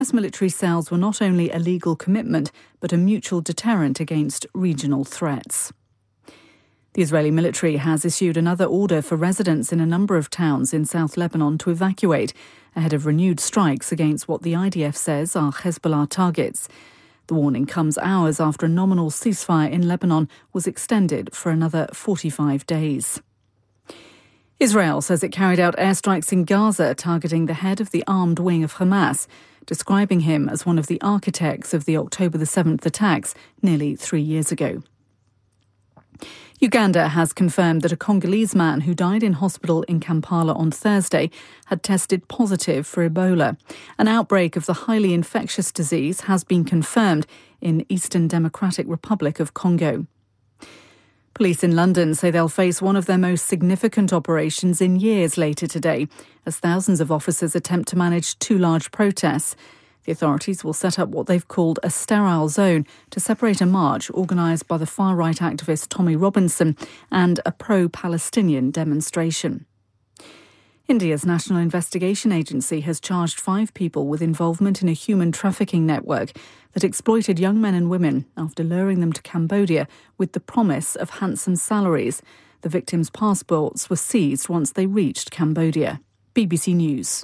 US military sales were not only a legal commitment, but a mutual deterrent against regional threats. The Israeli military has issued another order for residents in a number of towns in South Lebanon to evacuate, ahead of renewed strikes against what the IDF says are Hezbollah targets. The warning comes hours after a nominal ceasefire in Lebanon was extended for another 45 days. Israel says it carried out airstrikes in Gaza targeting the head of the armed wing of Hamas, describing him as one of the architects of the October the 7th attacks nearly 3 years ago. Uganda has confirmed that a Congolese man who died in hospital in Kampala on Thursday had tested positive for Ebola. An outbreak of the highly infectious disease has been confirmed in Eastern Democratic Republic of Congo. Police in London say they'll face one of their most significant operations in years later today, as thousands of officers attempt to manage two large protests. The authorities will set up what they've called a sterile zone to separate a march organised by the far-right activist Tommy Robinson and a pro-Palestinian demonstration. India's National Investigation Agency has charged 5 people with involvement in a human trafficking network that exploited young men and women after luring them to Cambodia with the promise of handsome salaries. The victims' passports were seized once they reached Cambodia. BBC News.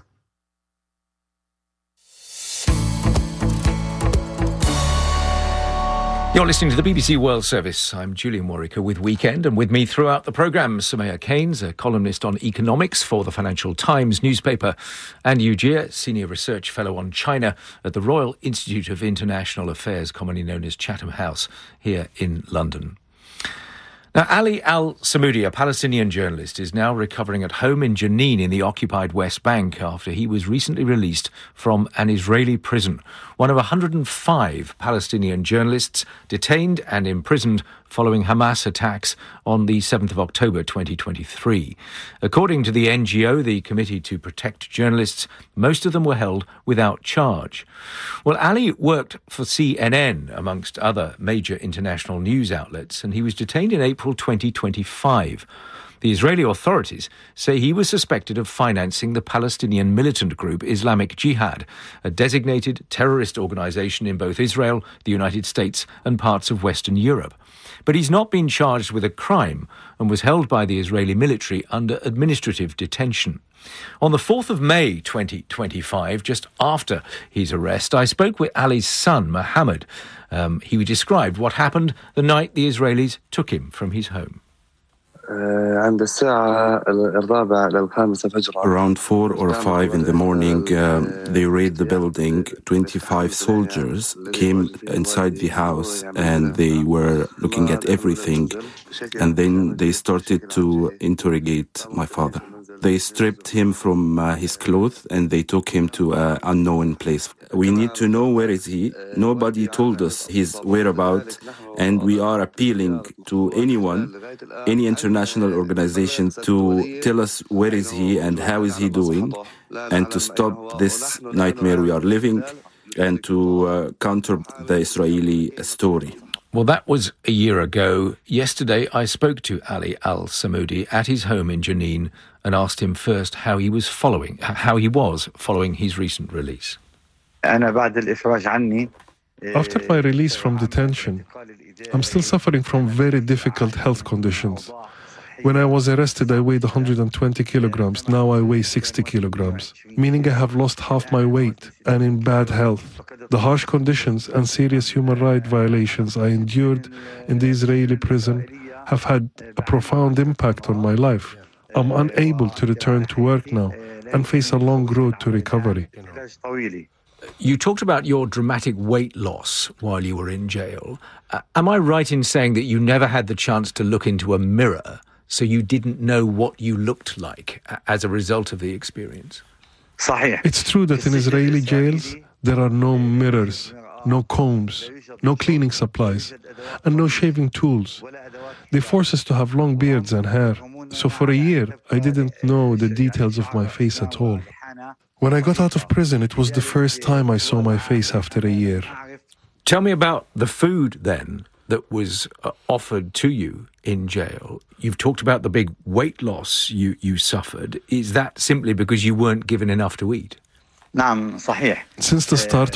You're listening to the BBC World Service. I'm Julian Warwicker with Weekend, and with me throughout the programme, Soumaya Keynes, a columnist on economics for the Financial Times newspaper, and Yu Jie, Senior Research Fellow on China at the Royal Institute of International Affairs, commonly known as Chatham House, here in London. Now, Ali al-Samoudi, a Palestinian journalist, is now recovering at home in Jenin in the occupied West Bank after he was recently released from an Israeli prison. One of 105 Palestinian journalists detained and imprisoned following Hamas attacks on the 7th of October 2023. According to the NGO, the Committee to Protect Journalists, most of them were held without charge. Well, Ali worked for CNN, amongst other major international news outlets, and he was detained in April 2025. The Israeli authorities say he was suspected of financing the Palestinian militant group Islamic Jihad, a designated terrorist organisation in both Israel, the United States and parts of Western Europe. But he's not been charged with a crime and was held by the Israeli military under administrative detention. On the 4th of May 2025, just after his arrest, I spoke with Ali's son, Mohammed. He described what happened the night the Israelis took him from his home. Around 4 or 5 in the morning, they raided the building. 25 soldiers came inside the house and they were looking at everything. And then they started to interrogate my father. They stripped him from his clothes and they took him to an unknown place. We need to know where is he. Nobody told us his whereabouts, and we are appealing to anyone, any international organization, to tell us where is he and how is he doing, and to stop this nightmare we are living and to counter the Israeli story. Well, that was a year ago. Yesterday, I spoke to Ali al-Samoudi at his home in Jenin and asked him first how he was following his recent release. After my release from detention, I'm still suffering from very difficult health conditions. When I was arrested, I weighed 120 kilograms. Now I weigh 60 kilograms, meaning I have lost half my weight and in bad health. The harsh conditions and serious human rights violations I endured in the Israeli prison have had a profound impact on my life. I'm unable to return to work now and face a long road to recovery. You talked about your dramatic weight loss while you were in jail. Am I right in saying that you never had the chance to look into a mirror, so you didn't know what you looked like as a result of the experience? It's true that in Israeli jails, there are no mirrors, no combs, no cleaning supplies, and no shaving tools. They force us to have long beards and hair. So for a year, I didn't know the details of my face at all. When I got out of prison, it was the first time I saw my face after a year. Tell me about the food, then, that was offered to you in jail. You've talked about the big weight loss you suffered. Is that simply because you weren't given enough to eat? Since the start,